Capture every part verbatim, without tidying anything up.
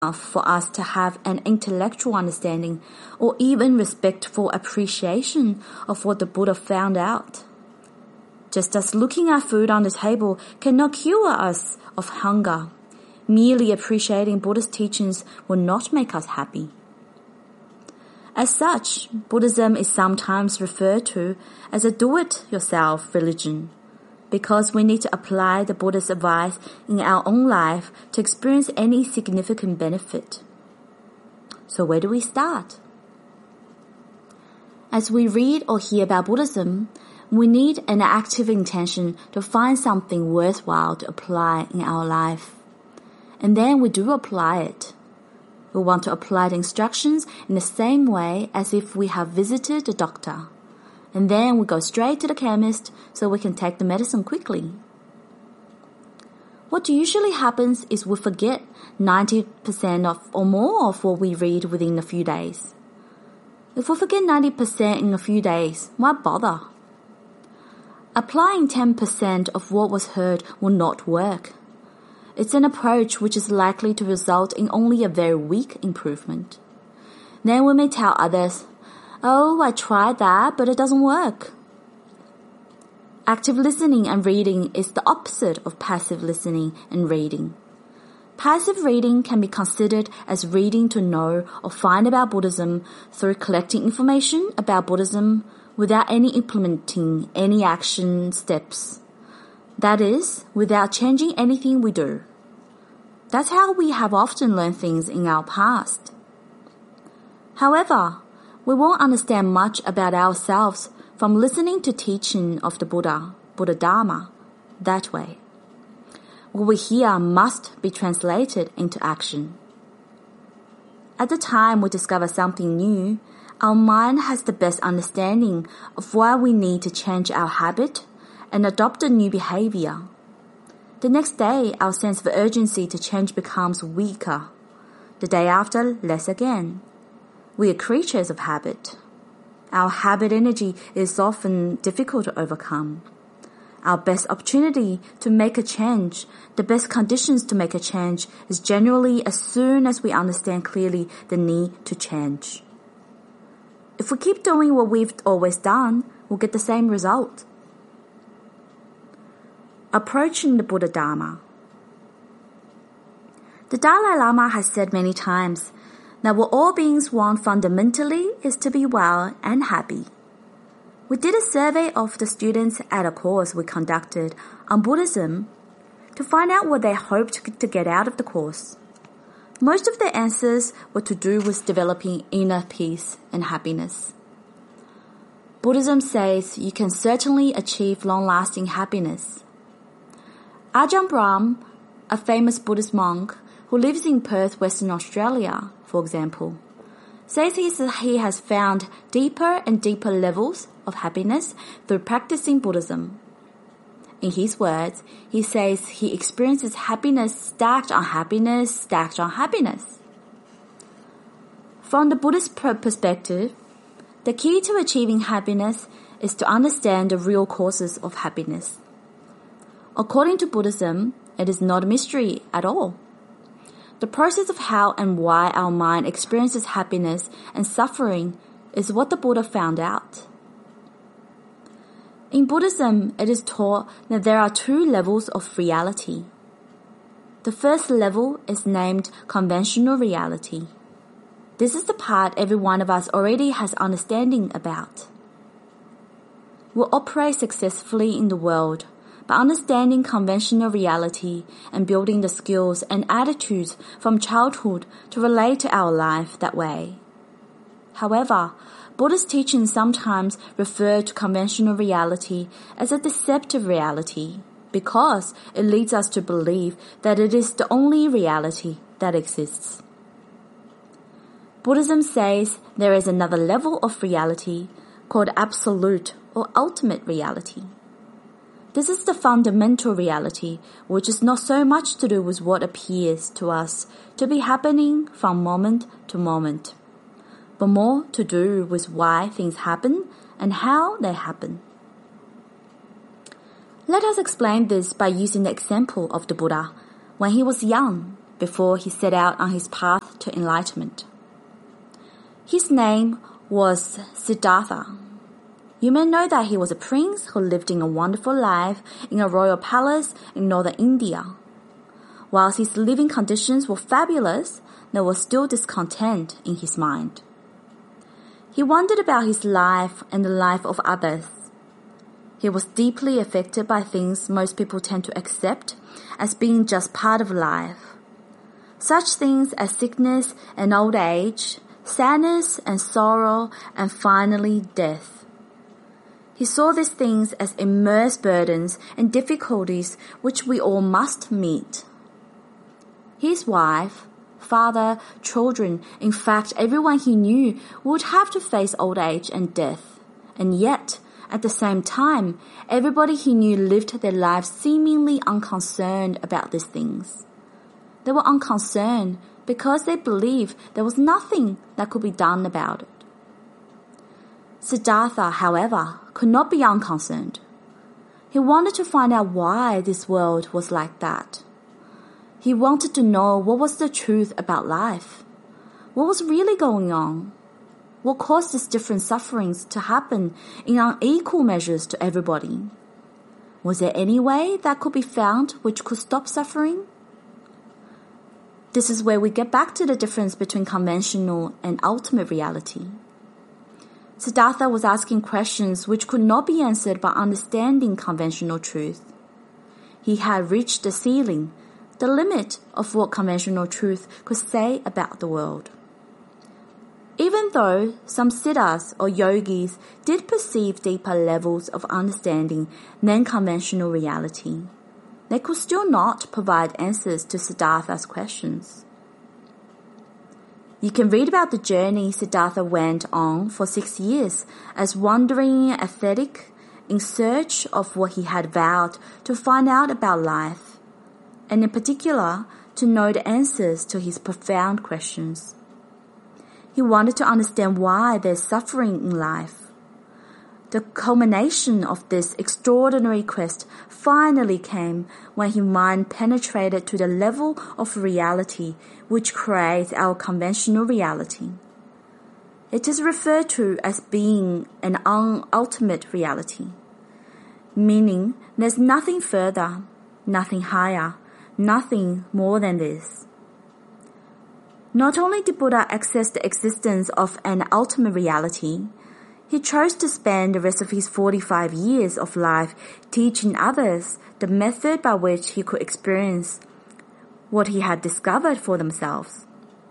for us to have an intellectual understanding or even respectful appreciation of what the Buddha found out. Just as looking at food on the table cannot cure us of hunger, merely appreciating Buddha's teachings will not make us happy. As such, Buddhism is sometimes referred to as a do-it-yourself religion, because we need to apply the Buddha's advice in our own life to experience any significant benefit. So where do we start? As we read or hear about Buddhism, we need an active intention to find something worthwhile to apply in our life. And then we do apply it. We want to apply the instructions in the same way as if we have visited a doctor. And then we go straight to the chemist so we can take the medicine quickly. What usually happens is we forget ninety percent of or more of what we read within a few days. If we forget ninety percent in a few days, why bother? Applying ten percent of what was heard will not work. It's an approach which is likely to result in only a very weak improvement. Then we may tell others, "Oh, I tried that, but it doesn't work." Active listening and reading is the opposite of passive listening and reading. Passive reading can be considered as reading to know or find about Buddhism through collecting information about Buddhism without any implementing any action steps. That is, without changing anything we do. That's how we have often learned things in our past. However, we won't understand much about ourselves from listening to teaching of the Buddha, Buddha Dharma, that way. What we hear must be translated into action. At the time we discover something new, our mind has the best understanding of why we need to change our habit and adopt a new behavior. The next day, our sense of urgency to change becomes weaker. The day after, less again. We are creatures of habit. Our habit energy is often difficult to overcome. Our best opportunity to make a change, the best conditions to make a change, is generally as soon as we understand clearly the need to change. If we keep doing what we've always done, we'll get the same result. Approaching the Buddha Dharma. The Dalai Lama has said many times that what all beings want fundamentally is to be well and happy. We did a survey of the students at a course we conducted on Buddhism to find out what they hoped to get out of the course. Most of their answers were to do with developing inner peace and happiness. Buddhism says you can certainly achieve long-lasting happiness. Ajahn Brahm, a famous Buddhist monk who lives in Perth, Western Australia, for example, says he has found deeper and deeper levels of happiness through practicing Buddhism. In his words, he says he experiences happiness stacked on happiness, stacked on happiness. From the Buddhist perspective, the key to achieving happiness is to understand the real causes of happiness. According to Buddhism, it is not a mystery at all. The process of how and why our mind experiences happiness and suffering is what the Buddha found out. In Buddhism, it is taught that there are two levels of reality. The first level is named conventional reality. This is the part every one of us already has understanding about. We operate successfully in the world by understanding conventional reality and building the skills and attitudes from childhood to relate to our life that way. However, Buddhist teachings sometimes refer to conventional reality as a deceptive reality because it leads us to believe that it is the only reality that exists. Buddhism says there is another level of reality called absolute or ultimate reality. This is the fundamental reality, which is not so much to do with what appears to us to be happening from moment to moment, but more to do with why things happen and how they happen. Let us explain this by using the example of the Buddha when he was young, before he set out on his path to enlightenment. His name was Siddhartha. You may know that he was a prince who lived in a wonderful life in a royal palace in northern India. Whilst his living conditions were fabulous, there was still discontent in his mind. He wondered about his life and the life of others. He was deeply affected by things most people tend to accept as being just part of life. Such things as sickness and old age, sadness and sorrow, and finally death. He saw these things as immense burdens and difficulties which we all must meet. His wife, father, children, in fact everyone he knew would have to face old age and death, and yet, at the same time, everybody he knew lived their lives seemingly unconcerned about these things. They were unconcerned because they believed there was nothing that could be done about it. Siddhartha, however, could not be unconcerned. He wanted to find out why this world was like that. He wanted to know what was the truth about life. What was really going on? What caused these different sufferings to happen in unequal measures to everybody? Was there any way that could be found which could stop suffering? This is where we get back to the difference between conventional and ultimate reality. Siddhartha was asking questions which could not be answered by understanding conventional truth. He had reached the ceiling, the limit of what conventional truth could say about the world. Even though some siddhas or yogis did perceive deeper levels of understanding than conventional reality, they could still not provide answers to Siddhartha's questions. You can read about the journey Siddhartha went on for six years as wandering ascetic in search of what he had vowed to find out about life, and in particular to know the answers to his profound questions. He wanted to understand why there's suffering in life. The culmination of this extraordinary quest finally came when his mind penetrated to the level of reality which creates our conventional reality. It is referred to as being an unultimate reality, meaning there's nothing further, nothing higher, nothing more than this. Not only did Buddha access the existence of an ultimate reality, he chose to spend the rest of his forty-five years of life teaching others the method by which he could experience what he had discovered for themselves.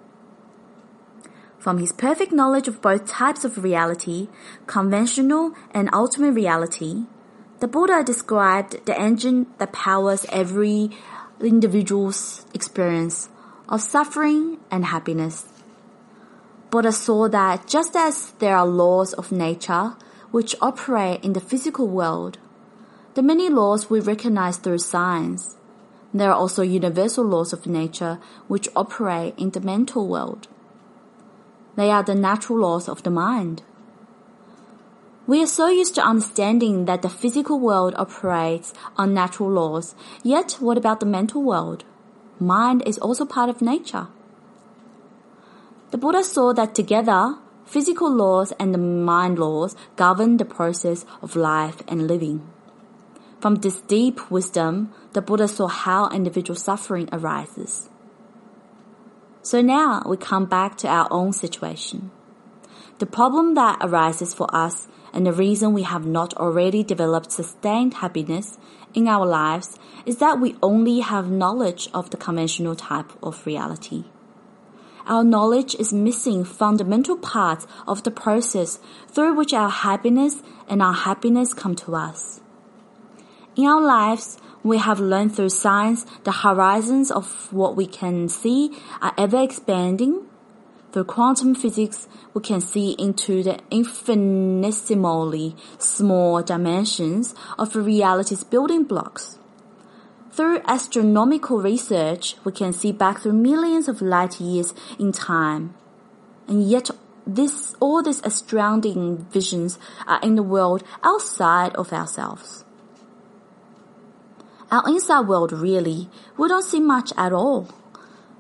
From his perfect knowledge of both types of reality, conventional and ultimate reality, the Buddha described the engine that powers every individual's experience of suffering and happiness. Buddha saw that just as there are laws of nature which operate in the physical world, the many laws we recognize through science, there are also universal laws of nature which operate in the mental world. They are the natural laws of the mind. We are so used to understanding that the physical world operates on natural laws, yet what about the mental world? Mind is also part of nature. The Buddha saw that together, physical laws and the mind laws govern the process of life and living. From this deep wisdom, the Buddha saw how individual suffering arises. So now we come back to our own situation. The problem that arises for us and the reason we have not already developed sustained happiness in our lives is that we only have knowledge of the conventional type of reality. Our knowledge is missing fundamental parts of the process through which our happiness and unhappiness come to us. In our lives, we have learned through science the horizons of what we can see are ever expanding. Through quantum physics, we can see into the infinitesimally small dimensions of a reality's building blocks. Through astronomical research, we can see back through millions of light years in time. And yet, this, all these astounding visions are in the world outside of ourselves. Our inside world really, we don't see much at all.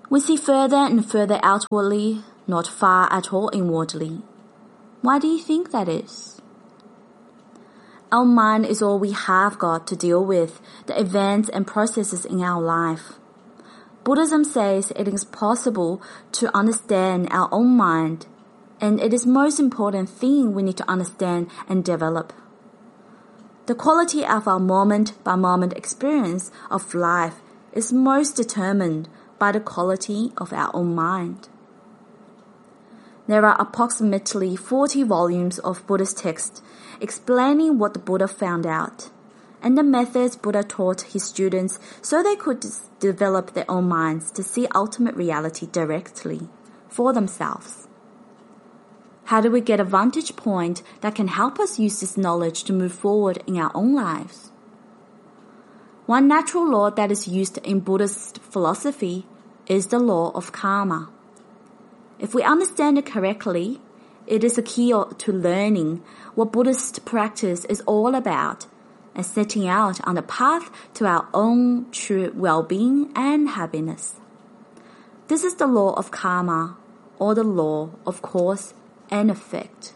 We see further and further outwardly, not far at all inwardly. Why do you think that is? Our mind is all we have got to deal with the events and processes in our life. Buddhism says it is possible to understand our own mind, and it is the most important thing we need to understand and develop. The quality of our moment-by-moment experience of life is most determined by the quality of our own mind. There are approximately forty volumes of Buddhist texts explaining what the Buddha found out, and the methods Buddha taught his students so they could develop their own minds to see ultimate reality directly for themselves. How do we get a vantage point that can help us use this knowledge to move forward in our own lives? One natural law that is used in Buddhist philosophy is the law of karma. If we understand it correctly, it is a key to learning what Buddhist practice is all about and setting out on the path to our own true well-being and happiness. This is the law of karma, or the law of cause and effect.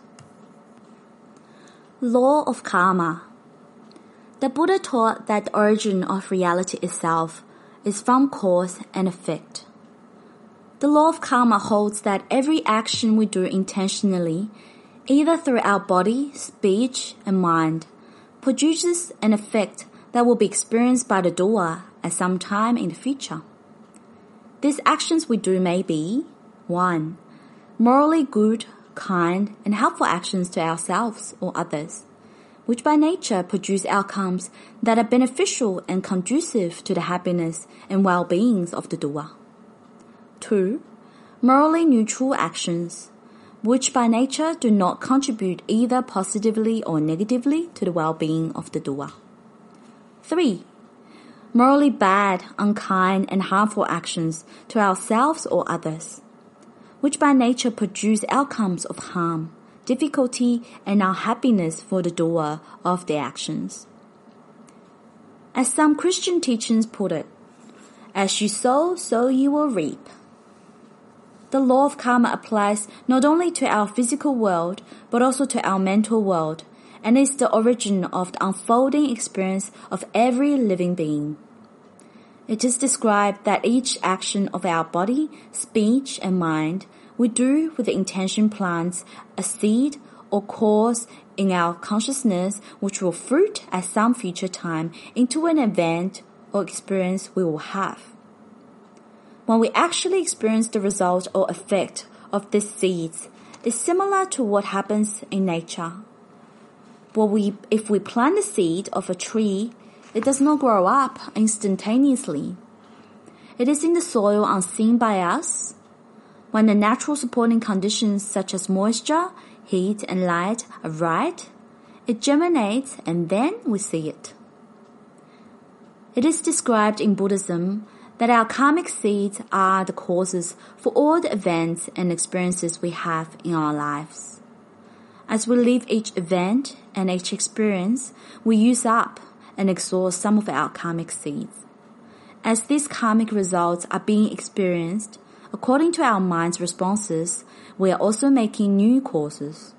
Law of karma. The Buddha taught that the origin of reality itself is from cause and effect. The law of karma holds that every action we do intentionally, either through our body, speech, and mind, produces an effect that will be experienced by the doer at some time in the future. These actions we do may be one. Morally good, kind, and helpful actions to ourselves or others, which by nature produce outcomes that are beneficial and conducive to the happiness and well-being of the doer. Two. Morally neutral actions, which by nature do not contribute either positively or negatively to the well-being of the doer. Three. Morally bad, unkind, and harmful actions to ourselves or others, which by nature produce outcomes of harm, difficulty, and unhappiness for the doer of their actions. As some Christian teachings put it, as you sow, so you will reap. The law of karma applies not only to our physical world, but also to our mental world, and is the origin of the unfolding experience of every living being. It is described that each action of our body, speech, and mind we do with the intention plants a seed or cause in our consciousness which will fruit at some future time into an event or experience we will have. When we actually experience the result or effect of these seeds, it's similar to what happens in nature. But we, if we plant the seed of a tree, it does not grow up instantaneously. It is in the soil unseen by us. When the natural supporting conditions such as moisture, heat, and light are right, it germinates and then we see it. It is described in Buddhism that our karmic seeds are the causes for all the events and experiences we have in our lives. As we live each event and each experience, we use up and exhaust some of our karmic seeds. As these karmic results are being experienced, according to our mind's responses, we are also making new causes.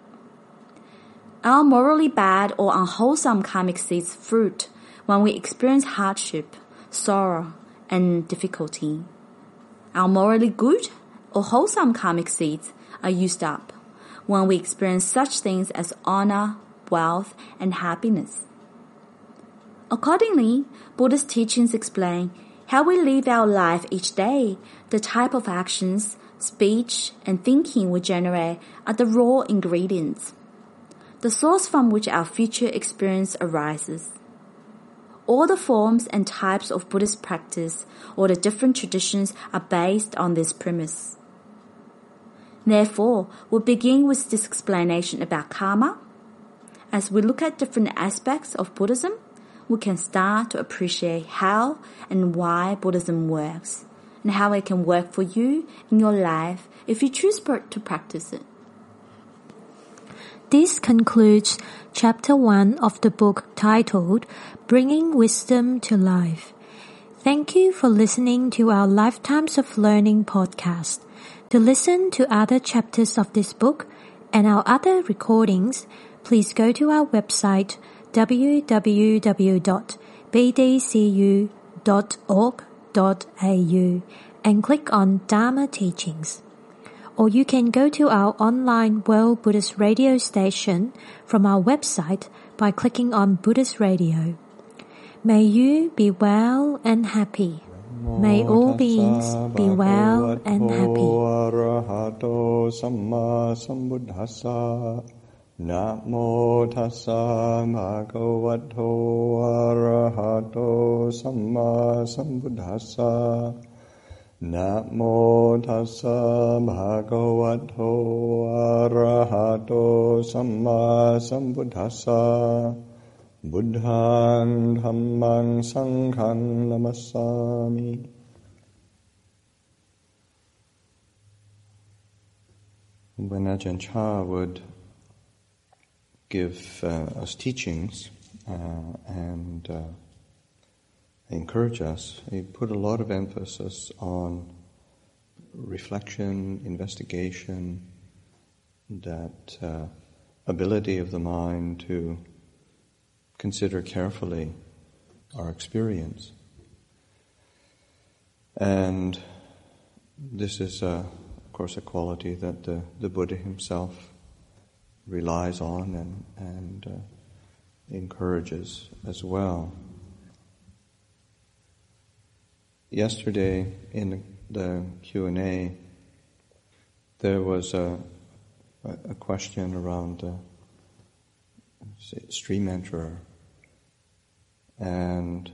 Our morally bad or unwholesome karmic seeds fruit when we experience hardship, sorrow, and difficulty. Our morally good or wholesome karmic seeds are used up when we experience such things as honor, wealth, and happiness. Accordingly, Buddhist teachings explain how we live our life each day, the type of actions, speech, and thinking we generate are the raw ingredients, the source from which our future experience arises. All the forms and types of Buddhist practice or the different traditions are based on this premise. Therefore, we'll begin with this explanation about karma. As we look at different aspects of Buddhism, we can start to appreciate how and why Buddhism works, and how it can work for you in your life if you choose to practice it. This concludes Chapter one of the book titled Bringing Wisdom to Life. Thank you for listening to our Lifetimes of Learning podcast. To listen to other chapters of this book and our other recordings, please go to our website w w w dot b d c u dot org dot a u and click on Dharma Teachings. Or you can go to our online World Buddhist Radio station from our website by clicking on Buddhist Radio. May you be well and happy. May all beings be well and happy. Namo tassa bhagavato arahato samma sambuddhassa. Namo tassa bhagavato arahato samma sambuddhassa. Buddhaṃ Dhammaṃ Sanghaṃ Namassāmi. When Ajahn Chah would give uh, us teachings uh, and uh, encourage us, he put a lot of emphasis on reflection, investigation, that uh, ability of the mind to consider carefully our experience. And this is, uh, of course, a quality that the, the Buddha himself relies on and, and uh, encourages as well. Yesterday in the Q and A, there was a, a question around the stream enterer. And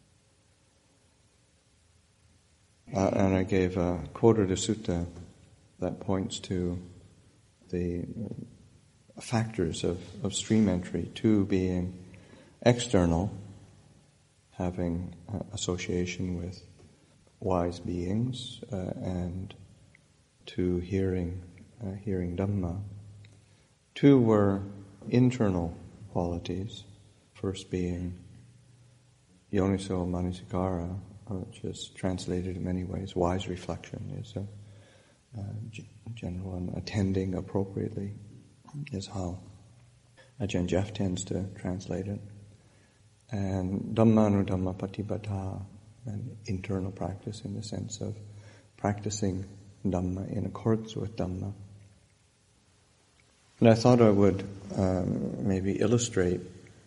uh, and I gave a quoted a sutta that points to the factors of, of stream entry, two being external, having uh, association with wise beings, uh, and two hearing, uh, hearing Dhamma. Two were internal qualities, first being Yoniso Manasikara, which is translated in many ways. Wise reflection is a, a general one. Attending appropriately is how Ajahn Jeff tends to translate it. And Dhammanu Dhamma Patibhata, an internal practice in the sense of practicing Dhamma in accordance with Dhamma. And I thought I would um, maybe illustrate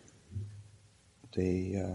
the uh,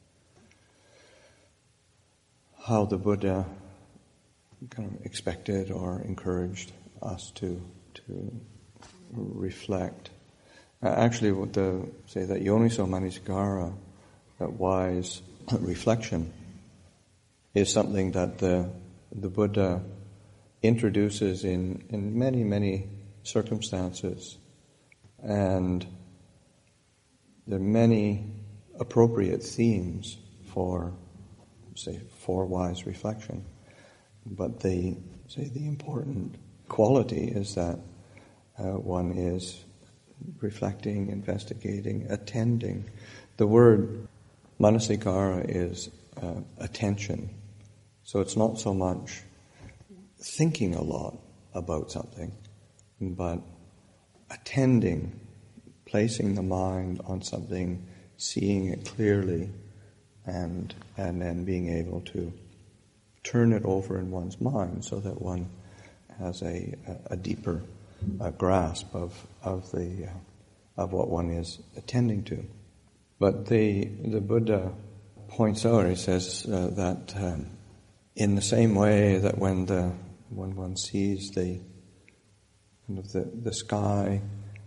how the Buddha kind of expected or encouraged us to to reflect. Uh, actually, what the say that Yoniso Manasikara, that wise reflection, is something that the the Buddha introduces in, in many many circumstances, and there are many appropriate themes for, say, for wise reflection. But the say the important quality is that uh, one is reflecting, investigating, attending. The word manasikara is uh, attention. So it's not so much thinking a lot about something, but attending, placing the mind on something, seeing it clearly, and and then being able to turn it over in one's mind so that one has a a, a deeper uh, grasp of of the uh, of what one is attending to. But the the Buddha points out, he says uh, that um, in the same way that when the when one sees the kind of the, the sky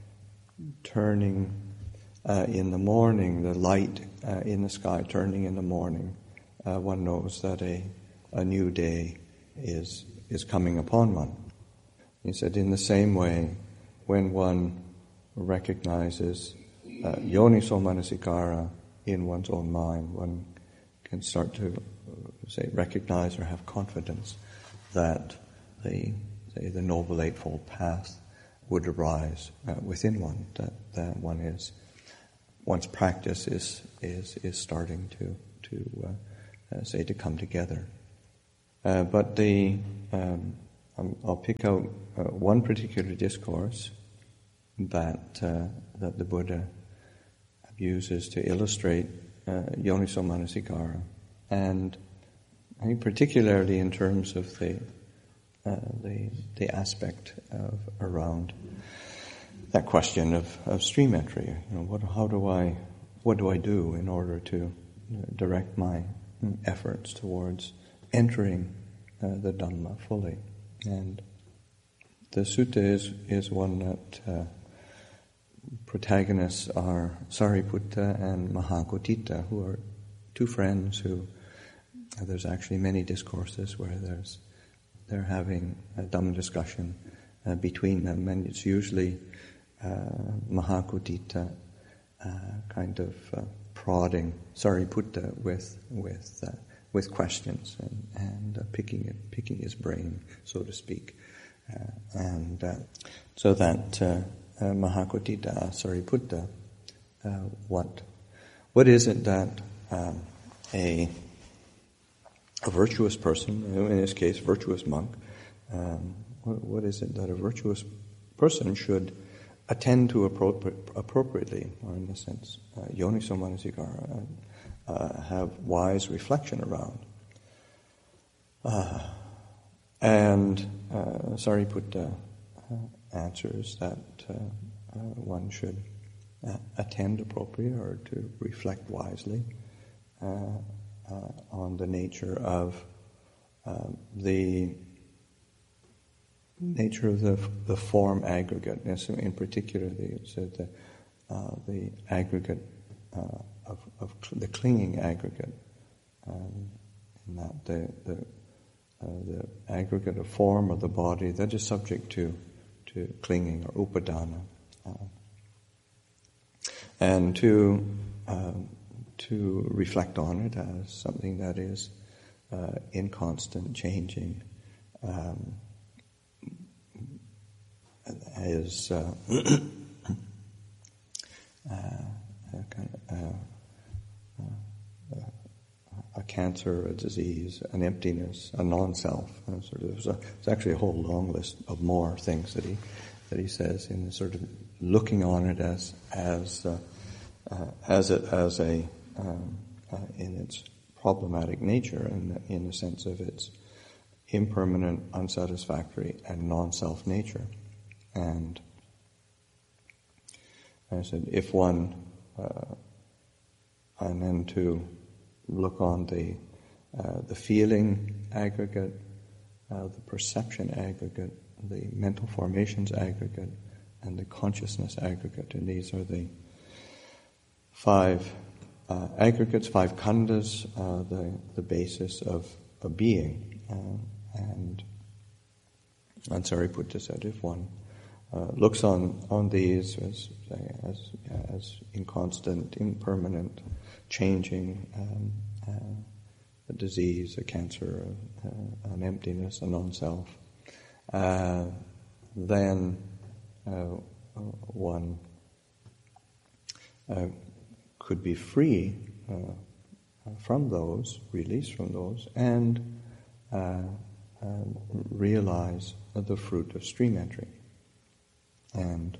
turning uh, in the morning, the light uh, in the sky turning in the morning, uh, one knows that a a new day is is coming upon one. He said, in the same way, when one recognizes uh, yoniso manasikara in one's own mind, one can start to uh, say recognize or have confidence that the say the Noble Eightfold Path would arise uh, within one. That that one is one's practice is is is starting to to uh, uh, say, to come together. Uh, but the um, I'll pick out uh, one particular discourse that uh, that the Buddha uses to illustrate uh, Yoniso Manasikara, and I think particularly in terms of the uh, the the aspect of around that question of, of stream entry. You know, what how do I what do I do in order to direct my efforts towards entering uh, the Dhamma fully? And the sutta is is one that uh, protagonists are Sariputta and Mahakotthita, who are two friends who uh, there's actually many discourses where there's they're having a Dhamma discussion uh, between them, and it's usually uh, Mahakotthita uh, kind of uh, prodding Sariputta with with uh, with questions and, and uh, picking it, picking his brain, so to speak, uh, and uh, so that uh, uh, Mahakotthita asks Sariputta, uh, what what is it that um, a a virtuous person, in this case, virtuous monk, um, what, what is it that a virtuous person should attend to appropri- appropriately, or in this sense, uh, Yoniso Manasikara, uh, uh, have wise reflection around. Uh, and uh, Sariputta uh, answers that uh, uh, one should uh, attend appropriately, or to reflect wisely uh, uh, on the nature of uh, the nature of the the form aggregate. And so in particular, they said the uh, the aggregate uh, of of cl- the clinging aggregate, um, in that the the uh, the aggregate of form of the body that is subject to to clinging, or upadana, uh, and to uh, to reflect on it as something that is uh, inconstant, changing. Um, is uh, uh, a, kind of, uh, uh, a cancer, a disease, an emptiness, a non-self. Uh, sort of, there's, a, there's actually a whole long list of more things that he that he says in sort of looking on it as as uh, uh, as it as a um, uh, in its problematic nature, in the, in the sense of its impermanent, unsatisfactory, and non-self nature. And I said, if one, uh, and then to look on the uh, the feeling aggregate, uh, the perception aggregate, the mental formations aggregate, and the consciousness aggregate, and these are the five uh, aggregates, five khandhas, uh, the the basis of a being, uh, and and Sariputta said, if one Uh, looks on, on these as as as inconstant, impermanent, changing, um, uh, a disease, a cancer, uh, an emptiness, a non-self, uh, then uh, one uh, could be free uh, from those, released from those, and uh, uh, realize the fruit of stream entry. And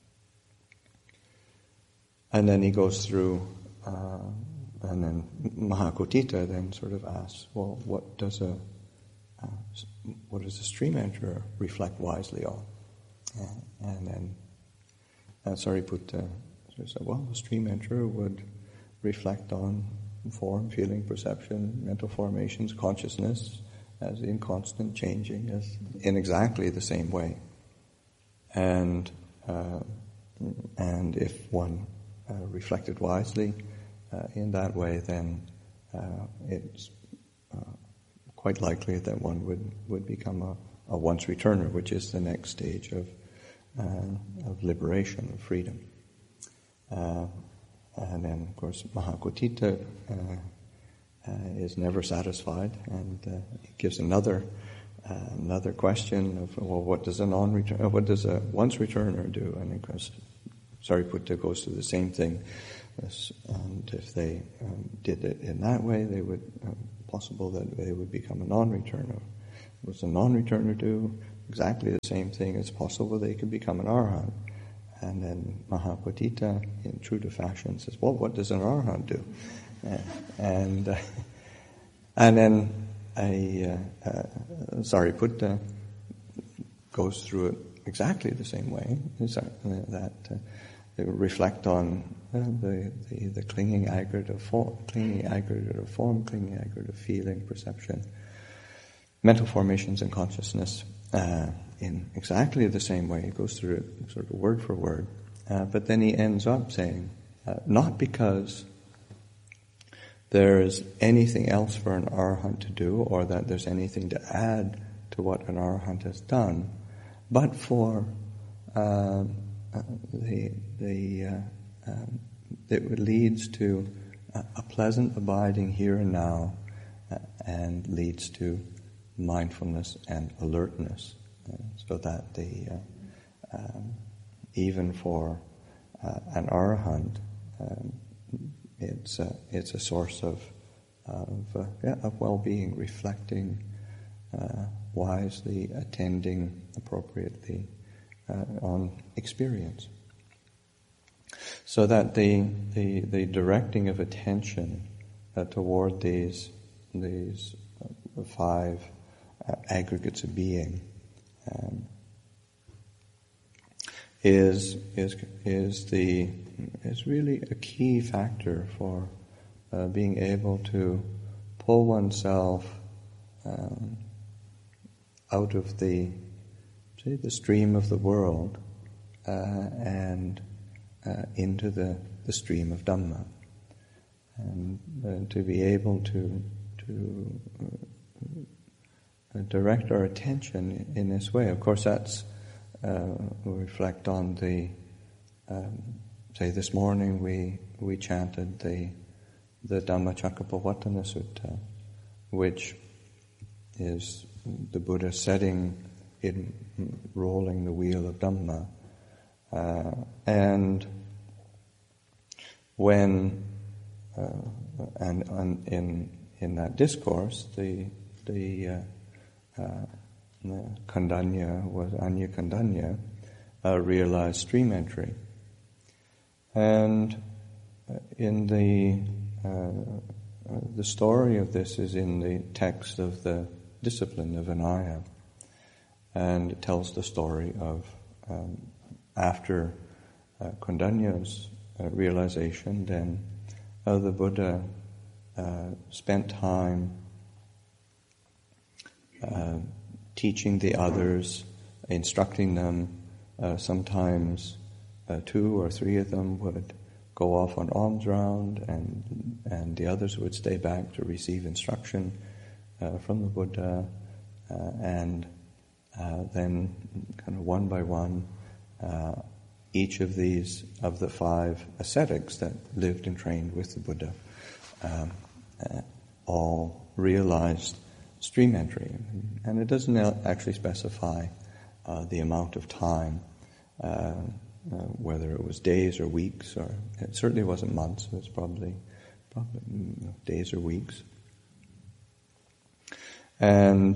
and then he goes through, uh, and then Mahakotthita then sort of asks, well, what does a uh, what does a stream enterer reflect wisely on? And, and then uh, Sariputta sort of said, well, the stream enterer would reflect on form, feeling, perception, mental formations, consciousness as inconstant, changing, as in exactly the same way. And uh, and if one uh, reflected wisely uh, in that way, then uh, it's uh, quite likely that one would, would become a, a once returner, which is the next stage of uh, of liberation, of freedom. Uh, and then, of course, Mahakotthita uh, uh, is never satisfied, and uh, it gives another. Uh, another question of, well, what does a non-return, what does a once returner do? And of course, Sariputta goes through the same thing. And if they um, did it in that way, they would um, possible that they would become a non-returner. What does a non-returner do? Exactly the same thing. It's possible they could become an arhat. And then Mahapatita, in true to fashion, says, well, what does an arhat do? And uh, and then a, uh, uh, Sariputta goes through it exactly the same way. That uh, they reflect on uh, the, the the clinging aggregate of form, clinging aggregate of form, clinging aggregate of feeling, perception, mental formations, and consciousness uh, in exactly the same way. He goes through it sort of word for word, uh, but then he ends up saying, uh, not because there's anything else for an arhat to do, or that there's anything to add to what an arhat has done, but for uh, uh, the the uh, um, it leads to a, a pleasant abiding here and now, uh, and leads to mindfulness and alertness, uh, so that the uh, um, even for uh, an arhat, um, it's a, it's a source of of, uh, yeah, of well-being, reflecting uh, wisely, attending appropriately uh, on experience, so that the the, the directing of attention uh, toward these these uh, five uh, aggregates of being um, is is is the is really a key factor for uh, being able to pull oneself um, out of the say the stream of the world uh, and uh, into the, the stream of Dhamma, and uh, to be able to to uh, direct our attention in this way. Of course, that's uh, we reflect on the um, say this morning we we chanted the the Dhammacakkappavattana Sutta, which is the Buddha setting in rolling the wheel of Dhamma, uh, and when uh, and, and in in that discourse the the uh, uh, the Kandanya was Anya Kandanya uh, realized stream entry, and in the uh, uh, the story of this is in the text of the discipline of Vinaya, and it tells the story of um, after uh, Kondanya's uh, realization, then uh, the Buddha uh, spent time uh, teaching the others, instructing them. Uh, sometimes uh, two or three of them would go off on alms round, and and the others would stay back to receive instruction uh, from the Buddha, uh, and uh, then kind of one by one, uh, each of these of the five ascetics that lived and trained with the Buddha um, uh, all realized stream entry, and it doesn't actually specify uh, the amount of time. Uh, Uh, whether it was days or weeks, or it certainly wasn't months. It was probably, probably you know, days or weeks. And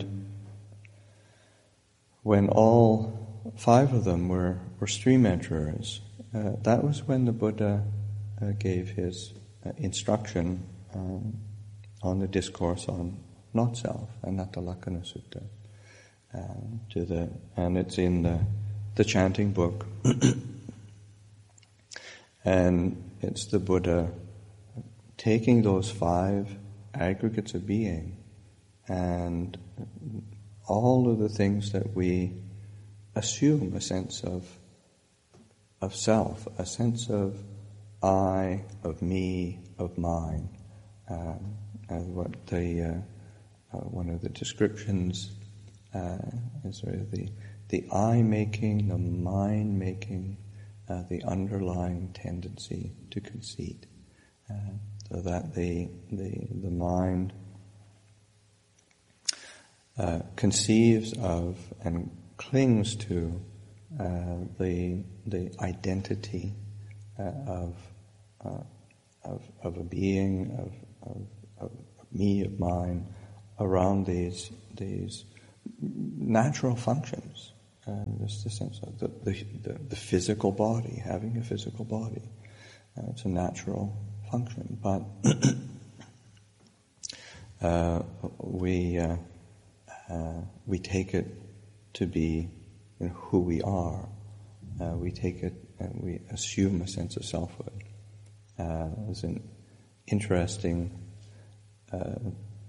when all five of them were, were stream enterers, uh, that was when the Buddha uh, gave his uh, instruction um, on the discourse on not self, Anattalakkana Sutta, uh, to the and it's in the the chanting book. And it's the Buddha taking those five aggregates of being and all of the things that we assume a sense of of self, a sense of I, of me, of mine. Um, and what the uh, uh, one of the descriptions uh, is sort of the the I making, the mind making. Uh, the underlying tendency to conceit, uh, so that the the the mind uh, conceives of and clings to uh, the the identity uh, of, uh, of of a being, of, of of a me, of mine, around these these natural functions. And there's the sense of the, the, the, the physical body, having a physical body. Uh, it's a natural function, but uh, we uh, uh, we take it to be, you know, who we are. Uh, we take it and we assume a sense of selfhood. Uh, it's an interesting uh,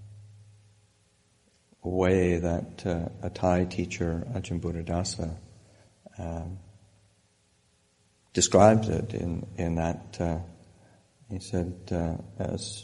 way that uh, a Thai teacher, Ajahn Buddhadasa, um, describes it in in that uh, he said, uh, as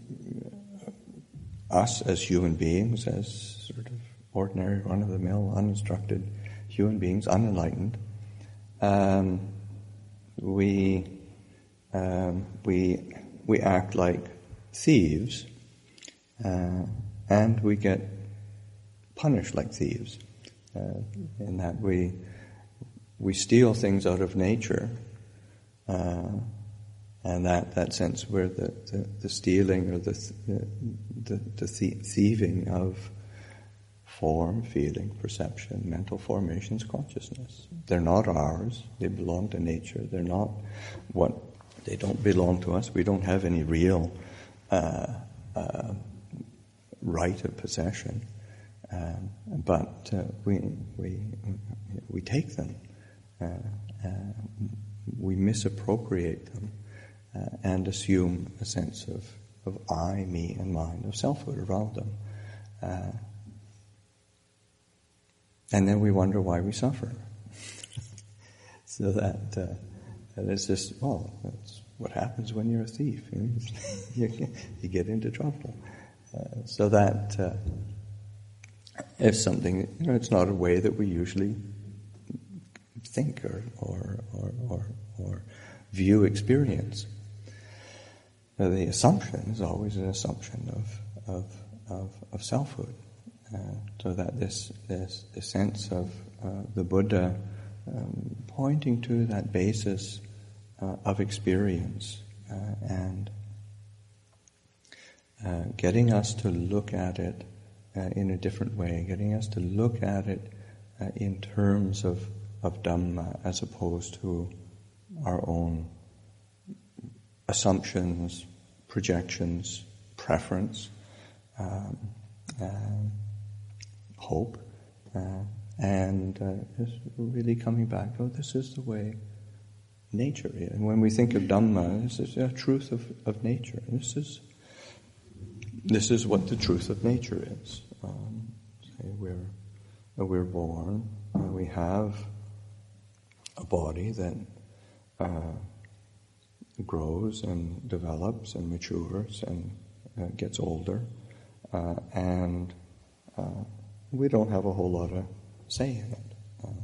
us as human beings, as sort of ordinary, run-of-the-mill, uninstructed human beings, unenlightened, um, we um, we we act like thieves, uh, and we get punished like thieves, uh, in that we we steal things out of nature, uh, and that, that sense where the, the, the stealing or the the, the the thieving of form, feeling, perception, mental formations, consciousness. They're not ours. They belong to nature. They're not what they don't belong to us. We don't have any real uh, uh, right of possession. Um, but uh, we we we take them, uh, uh, we misappropriate them, uh, and assume a sense of, of I, me, and mine, of selfhood around them, uh, and then we wonder why we suffer. So that uh, that it's just, well, that's what happens when you're a thief. you, you get into trouble. Uh, so that. Uh, If something, you know, it's not a way that we usually think or or or or, or view experience. Uh, the assumption is always an assumption of of of, of selfhood, uh, so that this this, this sense of uh, the Buddha um, pointing to that basis uh, of experience uh, and uh, getting us to look at it Uh, in a different way, getting us to look at it uh, in terms of, of Dhamma as opposed to our own assumptions, projections, preference, um, uh, hope, uh, and uh, just really coming back, oh, this is the way nature is. And when we think of Dhamma, this is the truth of, of nature. This is This is what the truth of nature is. Um, say we're we're born, uh, we have a body that uh, grows and develops and matures and uh, gets older, uh, and uh, we don't have a whole lot of say in it. Uh,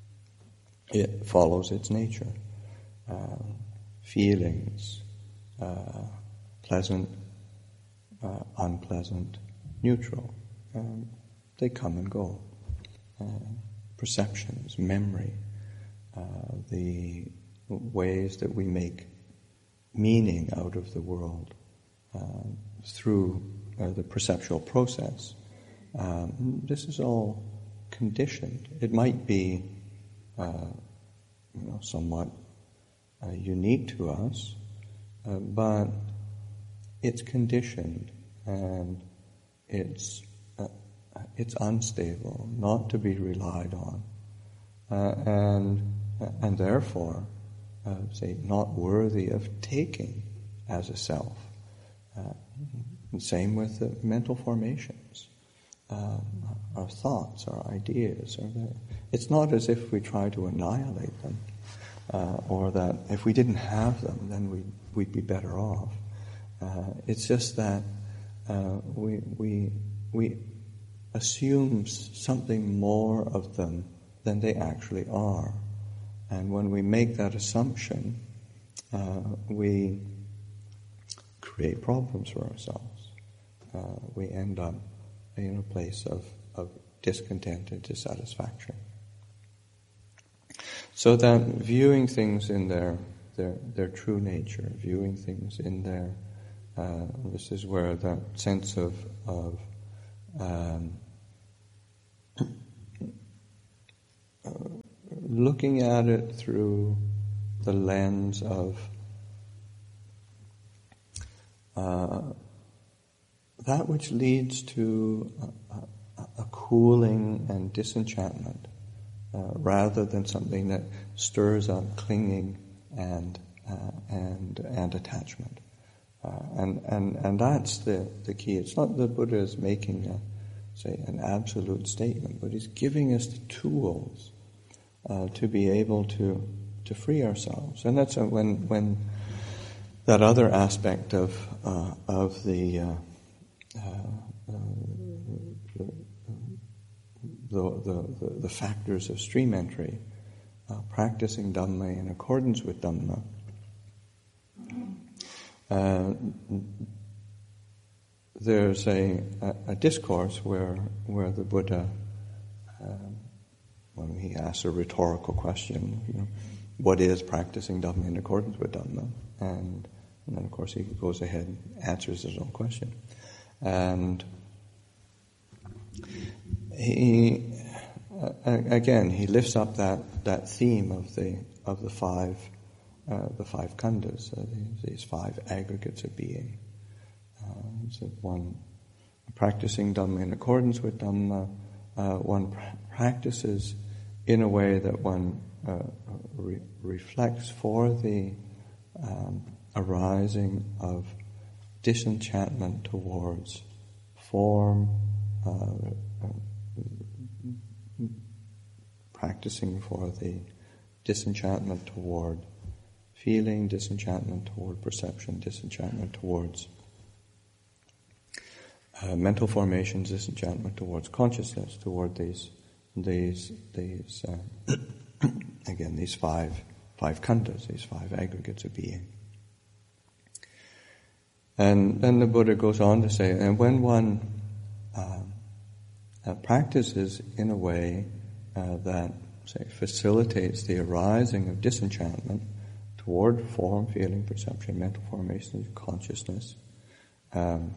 it follows its nature. Uh, feelings, uh, pleasant, Uh, unpleasant, neutral. Um, they come and go. Uh, perceptions, memory, uh, the ways that we make meaning out of the world uh, through uh, the perceptual process. Um, this is all conditioned. It might be, uh, you know, somewhat uh, unique to us, uh, but it's conditioned and it's uh, it's unstable, not to be relied on, uh, and and therefore, uh, say, not worthy of taking as a self. Uh, same with the mental formations, uh, our thoughts, our ideas. Or the, it's not as if we try to annihilate them, uh, or that if we didn't have them, then we'd, we'd be better off. Uh, it's just that uh, we we we assume something more of them than they actually are, and when we make that assumption, uh, we create problems for ourselves. Uh, we end up in a place of, of discontent and dissatisfaction. So that viewing things in their their their true nature, viewing things in their Uh, this is where that sense of, of um, uh, looking at it through the lens of uh, that which leads to a, a, a cooling and disenchantment, uh, rather than something that stirs up clinging and uh, and and attachment. Uh, and, and, and that's the, the key. It's not that Buddha is making, a, say, an absolute statement, but he's giving us the tools uh, to be able to to free ourselves. And that's when when that other aspect of uh, of the, uh, uh, the, the, the the factors of stream entry, uh, practicing Dhamma in accordance with Dhamma. Uh, there's a, a, a discourse where where the Buddha, um, when he asks a rhetorical question, you know, what is practicing Dhamma in accordance with Dhamma? And, and then, of course, he goes ahead and answers his own question. And he, uh, again, he lifts up that, that theme of the of the five. Uh, the five khandhas, uh, these, these five aggregates of being. Uh, so one, practicing Dhamma in accordance with Dhamma, uh, one pra- practices in a way that one uh, re- reflects for the um, arising of disenchantment towards form, uh, uh, practicing for the disenchantment toward feeling, disenchantment toward perception, disenchantment towards uh, mental formations, disenchantment towards consciousness, toward these, these, these uh, again, these five, five khandhas, these five aggregates of being. And then the Buddha goes on to say, and when one uh, uh, practices in a way uh, that, say, facilitates the arising of disenchantment toward form, feeling, perception, mental formation, consciousness, um,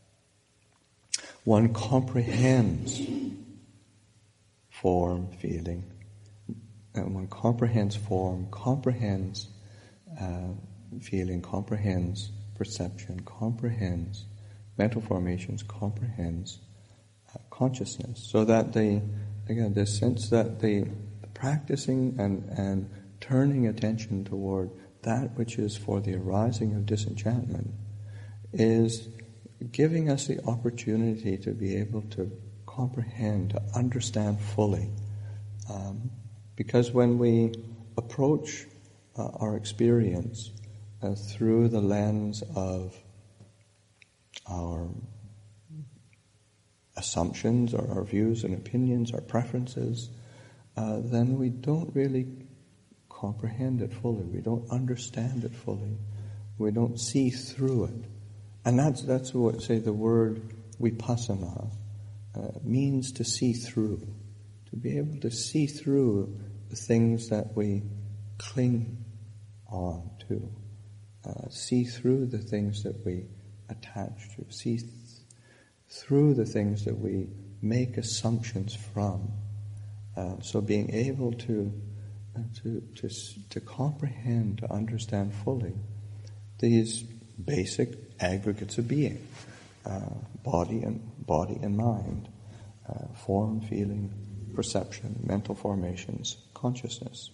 one comprehends form, feeling, and one comprehends form, comprehends uh, feeling, comprehends perception, comprehends mental formations, comprehends uh, consciousness. So that the, again, this sense that the, the practicing and, and turning attention toward that which is for the arising of disenchantment is giving us the opportunity to be able to comprehend, to understand fully. Um, because when we approach uh, our experience uh, through the lens of our assumptions or our views and opinions, our preferences, uh, then we don't really comprehend it fully. We don't understand it fully. We don't see through it. And that's that's what, say, the word vipassana uh, means, to see through. To be able to see through the things that we cling on to. Uh, see through the things that we attach to. See th- through the things that we make assumptions from. Uh, so being able to To, to to comprehend, to understand fully these basic aggregates of being, uh, body and body and mind, uh, form, feeling, perception, mental formations, consciousness.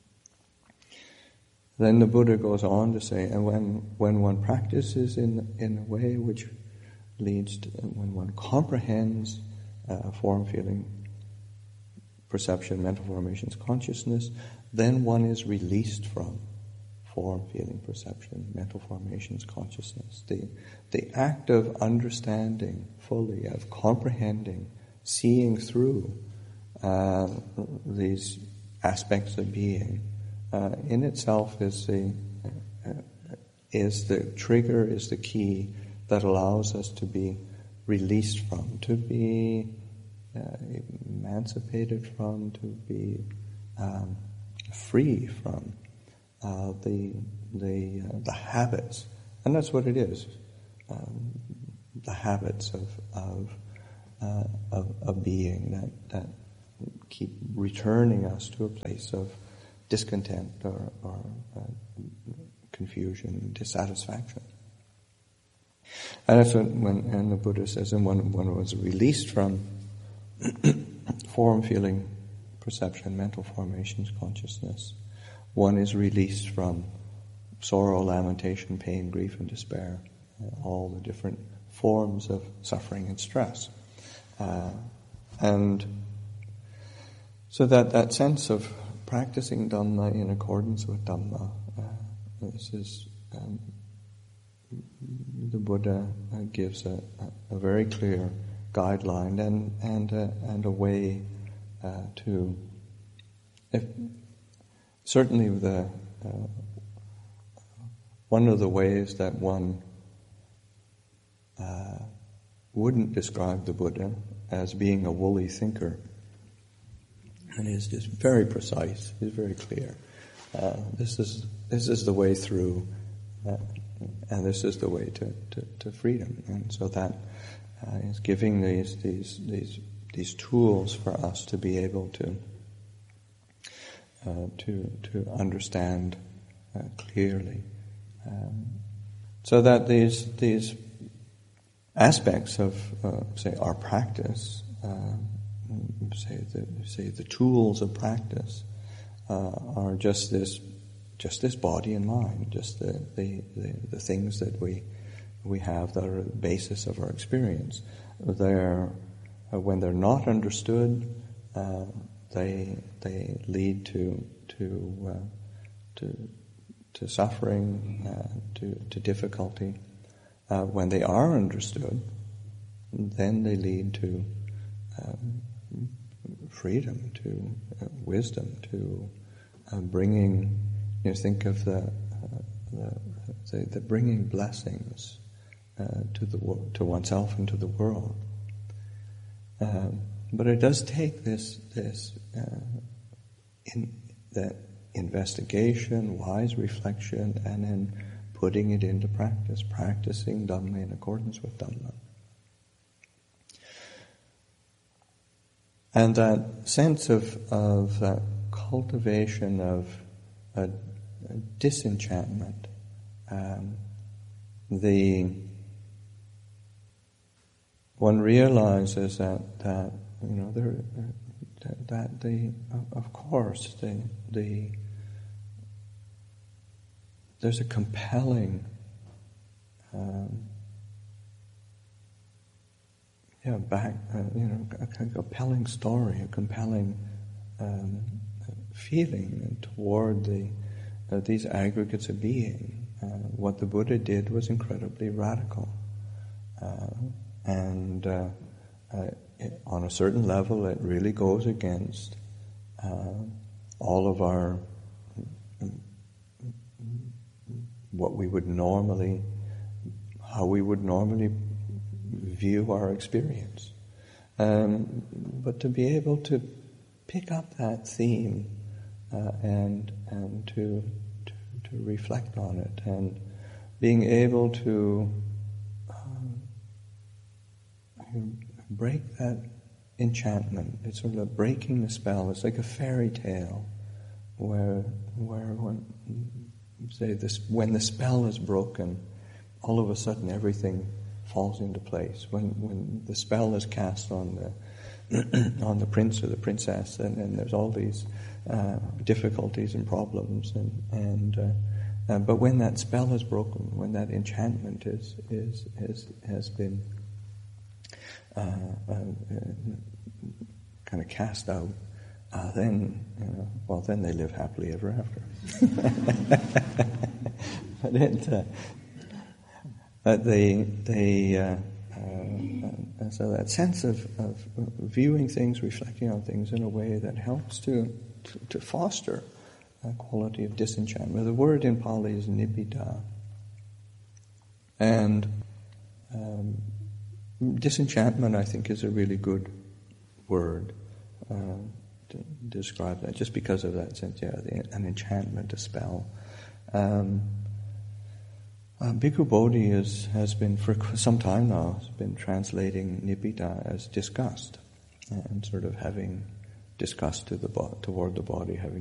Then the Buddha goes on to say, and when when one practices in in a way which leads to, when one comprehends uh, form, feeling, perception, mental formations, consciousness, then one is released from form, feeling, perception, mental formations, consciousness. The, the act of understanding fully, of comprehending, seeing through uh, these aspects of being, uh, in itself is the uh, is the trigger, is the key that allows us to be released from, to be Uh, emancipated from, to be um, free from uh, the the uh, the habits, and that's what it is. um, the habits of of, uh, of of being that that keep returning us to a place of discontent or, or uh, confusion, dissatisfaction. And that's when, when and the Buddha says, and when one was released from form, feeling, perception, mental formations, consciousness, one is released from sorrow, lamentation, pain, grief, and despair, uh, all the different forms of suffering and stress. Uh, and so that, that sense of practicing Dhamma in accordance with Dhamma, uh, this is, um, the Buddha uh, gives a, a, a very clear guideline and and uh, and a way uh, to, if certainly the uh, one of the ways that one uh, wouldn't describe the Buddha as being a woolly thinker, and he's just very precise. He's very clear. Uh, this is this is the way through, uh, and this is the way to, to, to freedom. And so that uh, is giving these these these these tools for us to be able to uh, to to understand uh, clearly, um, so that these these aspects of uh, say our practice. Uh, Say the say the tools of practice uh, are just this, just this body and mind, just the, the, the, the things that we we have that are the basis of our experience. They're uh, when they're not understood, uh, they they lead to to uh, to to suffering, uh, to to difficulty. Uh, when they are understood, then they lead to um, freedom, to uh, wisdom, to uh, bringing, you know, think of the, uh, the, the, the bringing blessings uh, to the to oneself and to the world. Um, but it does take this this uh, in that investigation, wise reflection, and then putting it into practice, practicing Dhamma in accordance with Dhamma. And that sense of of that cultivation of a, a disenchantment, um, the one realizes that that you know there that, that the of course the the there's a compelling um, Yeah, back, uh, you know, a, a compelling story, a compelling um, feeling toward the uh, these aggregates of being. Uh, what the Buddha did was incredibly radical, uh, and uh, uh, it, on a certain level, it really goes against uh, all of our what we would normally, how we would normally view our experience. Um, but to be able to pick up that theme uh, and and to, to to reflect on it, and being able to um, break that enchantment. It's sort of breaking the spell. It's like a fairy tale where where when say this when the spell is broken, all of a sudden everything falls into place. When when the spell is cast on the on the prince or the princess, and, and there's all these uh, difficulties and problems, and and uh, uh, but when that spell is broken, when that enchantment is is, is has been uh, uh, uh, kind of cast out, uh, then you know, well, then they live happily ever after. But it. Uh, But they, they, uh, uh, so that sense of, of viewing things, reflecting on things in a way that helps to to, to foster a quality of disenchantment. The word in Pali is nibbida, and um, disenchantment, I think, is a really good word uh, to describe that. Just because of that sense, yeah, the, an enchantment, a spell. Um, uh, Bhikkhu Bodhi is, has been for some time now, has been translating Nibbita as disgust, and sort of having disgust to the bo- toward the body, having